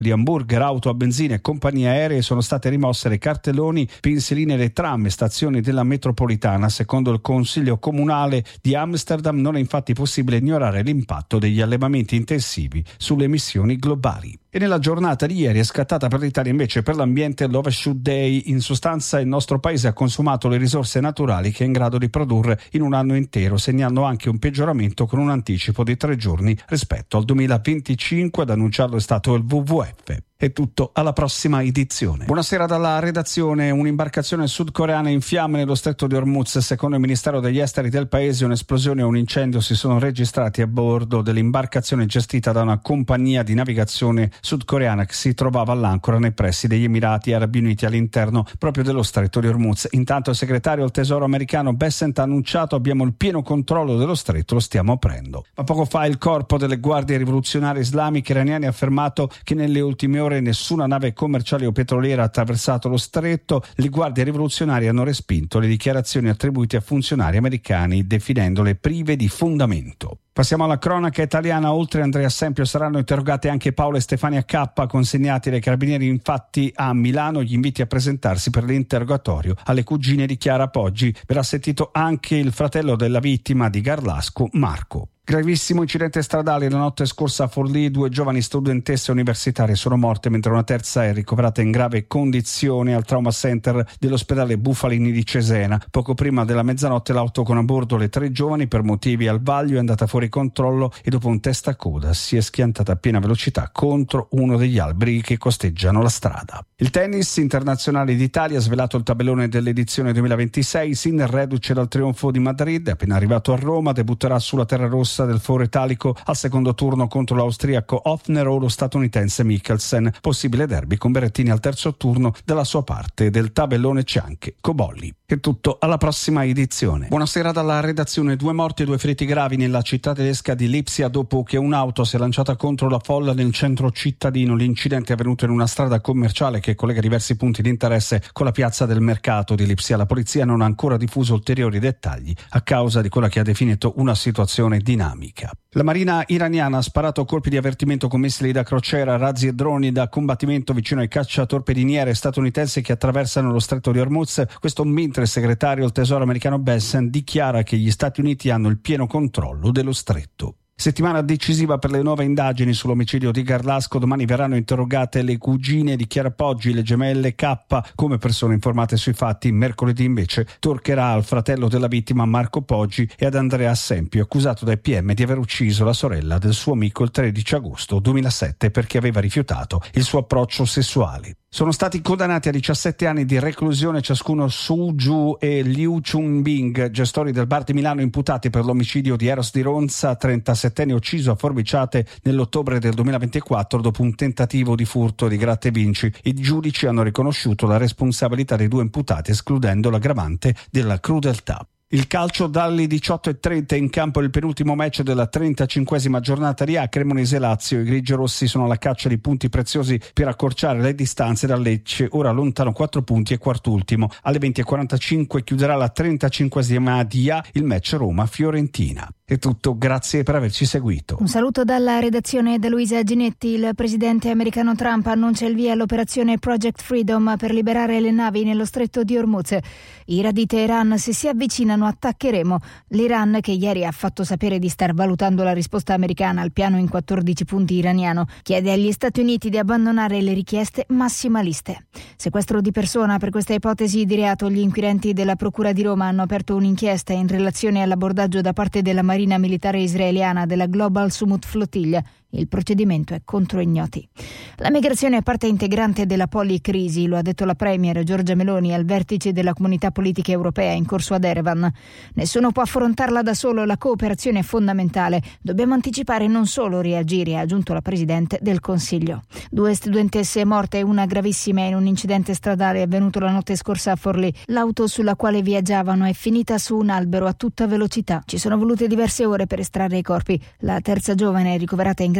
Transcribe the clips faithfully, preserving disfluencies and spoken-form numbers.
Di hamburger, auto a benzina e compagnie aeree sono state rimosse le cartelloni, pensiline, le tram e stazioni della metropolitana. Secondo il Consiglio Comunale di Amsterdam non è infatti possibile ignorare l'impatto degli allevamenti intensivi sulle emissioni globali. E nella giornata di ieri è scattata per l'Italia invece per l'ambiente l'Overshoot Day. In sostanza il nostro paese ha consumato le risorse naturali che è in grado di produrre in un anno intero, segnando anche un peggioramento con un anticipo di tre giorni rispetto al duemilaventicinque. Ad annunciarlo è stato il W W F. È tutto, alla prossima edizione. Buonasera dalla redazione. Un'imbarcazione sudcoreana in fiamme nello stretto di Hormuz. Secondo il Ministero degli Esteri del paese un'esplosione e un incendio si sono registrati a bordo dell'imbarcazione gestita da una compagnia di navigazione sudcoreana che si trovava all'ancora nei pressi degli Emirati Arabi Uniti all'interno proprio dello stretto di Hormuz. Intanto il segretario al tesoro americano Bessent ha annunciato: abbiamo il pieno controllo dello stretto, lo stiamo aprendo. Ma poco fa il corpo delle guardie rivoluzionarie islamiche iraniane ha affermato che nelle ultime ore nessuna nave commerciale o petroliera ha attraversato lo stretto. Le guardie rivoluzionarie hanno respinto le dichiarazioni attribuite a funzionari americani, definendole prive di fondamento. Passiamo alla cronaca italiana. Oltre Andrea Sempio saranno interrogate anche Paolo e Stefania K, consegnati dai carabinieri infatti a Milano gli inviti a presentarsi per l'interrogatorio alle cugine di Chiara Poggi. Verrà sentito anche il fratello della vittima di Garlasco, Marco. Gravissimo incidente stradale la notte scorsa a Forlì. Due giovani studentesse universitarie sono morte mentre una terza è ricoverata in grave condizione al trauma center dell'ospedale Bufalini di Cesena. Poco prima della mezzanotte l'auto con a bordo le tre giovani per motivi al vaglio è andata fuori controllo e dopo un testacoda si è schiantata a piena velocità contro uno degli alberi che costeggiano la strada. Il tennis internazionale d'Italia ha svelato il tabellone dell'edizione duemilaventisei. Sinner, reduce dal trionfo di Madrid, appena arrivato a Roma debutterà sulla terra rossa del Foro Italico al secondo turno contro l'austriaco Hoffner o lo statunitense Mikkelsen. Possibile derby con Berrettini al terzo turno. Dalla sua parte del tabellone c'è anche Cobolli. È tutto, alla prossima edizione. Buonasera dalla redazione. Due morti e due feriti gravi nella città tedesca di Lipsia dopo che un'auto si è lanciata contro la folla nel centro cittadino. L'incidente è avvenuto in una strada commerciale che collega diversi punti di interesse con la piazza del mercato di Lipsia. La polizia non ha ancora diffuso ulteriori dettagli a causa di quella che ha definito una situazione dinamica. La marina iraniana ha sparato colpi di avvertimento con missili da crociera, razzi e droni da combattimento vicino ai cacciatorpediniere statunitensi che attraversano lo stretto di Hormuz. Questo mentre il segretario al tesoro americano Bessent dichiara che gli Stati Uniti hanno il pieno controllo dello stretto. Settimana decisiva per le nuove indagini sull'omicidio di Garlasco. Domani verranno interrogate le cugine di Chiara Poggi, le gemelle K, come persone informate sui fatti. Mercoledì invece toccherà al fratello della vittima Marco Poggi e ad Andrea Sempio, accusato dai P M di aver ucciso la sorella del suo amico il tredici agosto duemilasette perché aveva rifiutato il suo approccio sessuale. Sono stati condannati a diciassette anni di reclusione ciascuno Su Ju e Liu Chunbing, gestori del bar di Milano, imputati per l'omicidio di Eros di Ronza, trentasettenne ucciso a forbiciate nell'ottobre del duemilaventiquattro dopo un tentativo di furto di gratta e vinci. I giudici hanno riconosciuto la responsabilità dei due imputati, escludendo l'aggravante della crudeltà. Il calcio dalle diciotto e trenta in campo il penultimo match della trentacinquesima giornata di A, Cremonese-Lazio. I grigiorossi sono alla caccia di punti preziosi per accorciare le distanze da Lecce, ora lontano quattro punti e quartultimo. Alle venti e quarantacinque chiuderà la trentacinquesima di A, il match Roma-Fiorentina. È tutto, grazie per averci seguito. Un saluto dalla redazione da Luisa Ginetti. Il presidente americano Trump annuncia il via all'operazione Project Freedom per liberare le navi nello stretto di Hormuz. Ira di Teheran: se si avvicinano attaccheremo. L'Iran, che ieri ha fatto sapere di star valutando la risposta americana al piano in quattordici punti iraniano, chiede agli Stati Uniti di abbandonare le richieste massimaliste. Sequestro di persona. Per questa ipotesi di reato gli inquirenti della Procura di Roma hanno aperto un'inchiesta in relazione all'abbordaggio da parte della Marina militare israeliana della Global Sumut Flotilla. Il procedimento è contro ignoti. La migrazione è parte integrante della policrisi, lo ha detto la premier Giorgia Meloni al vertice della Comunità Politica Europea in corso ad Erevan. Nessuno può affrontarla da solo, la cooperazione è fondamentale. Dobbiamo anticipare e non solo reagire, ha aggiunto la Presidente del Consiglio. Due studentesse morte e una gravissima in un incidente stradale avvenuto la notte scorsa a Forlì. L'auto sulla quale viaggiavano è finita su un albero a tutta velocità. Ci sono volute diverse ore per estrarre i corpi. La terza giovane è ricoverata in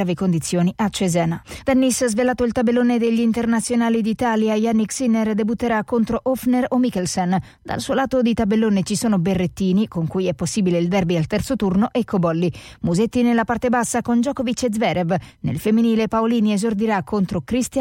gravi condizioni a Cesena. Tennis, svelato il tabellone degli internazionali d'Italia, Jannik Sinner debutterà contro Ofner o Mikkelsen. Dal suo lato di tabellone ci sono Berrettini, con cui è possibile il derby al terzo turno, e Cobolli. Musetti nella parte bassa con Djokovic e Zverev. Nel femminile Paolini esordirà contro Cristian